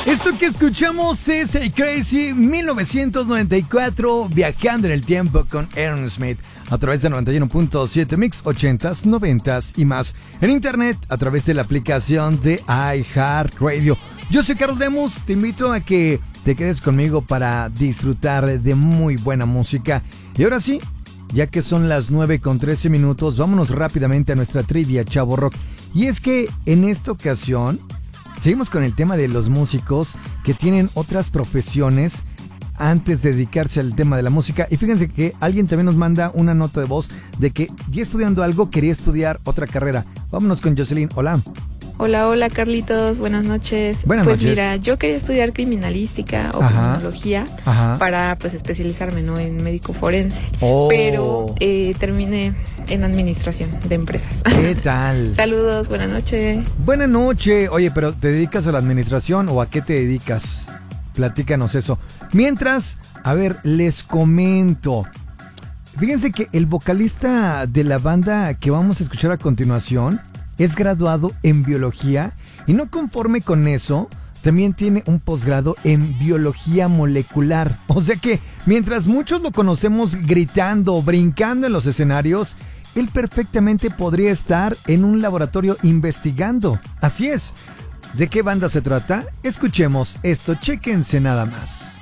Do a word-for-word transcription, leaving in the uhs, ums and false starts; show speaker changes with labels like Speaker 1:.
Speaker 1: Esto que escuchamos es el Crazy mil novecientos noventa y cuatro, Viajando en el Tiempo con Aaron Smith, a través de noventa y uno punto siete Mix, ochentas, noventas y más. En internet, a través de la aplicación de iHeartRadio. Yo soy Carlos Lemus, te invito a que te quedes conmigo para disfrutar de muy buena música. Y ahora sí, ya que son las nueve con trece minutos, vámonos rápidamente a nuestra trivia Chavo Rock. Y es que en esta ocasión seguimos con el tema de los músicos que tienen otras profesiones antes de dedicarse al tema de la música. Y fíjense que alguien también nos manda una nota de voz de que ya estudiando algo quería estudiar otra carrera. Vámonos con Jocelyn. Hola.
Speaker 2: Hola, hola Carlitos, buenas noches.
Speaker 1: Buenas
Speaker 2: pues
Speaker 1: noches.
Speaker 2: Mira, yo quería estudiar criminalística o
Speaker 1: Ajá.
Speaker 2: criminología
Speaker 1: Ajá.
Speaker 2: para pues especializarme, ¿no?, en médico forense.
Speaker 1: Oh.
Speaker 2: Pero eh, terminé en administración de empresas.
Speaker 1: ¿Qué tal?
Speaker 2: Saludos, buenas noches.
Speaker 1: Buenas noches. Oye, pero ¿te dedicas a la administración o a qué te dedicas? Platícanos eso. Mientras, a ver, les comento. Fíjense que el vocalista de la banda que vamos a escuchar a continuación es graduado en biología y no conforme con eso, también tiene un posgrado en biología molecular. O sea que mientras muchos lo conocemos gritando, brincando en los escenarios, él perfectamente podría estar en un laboratorio investigando. Así es. ¿De qué banda se trata? Escuchemos esto, chéquense nada más.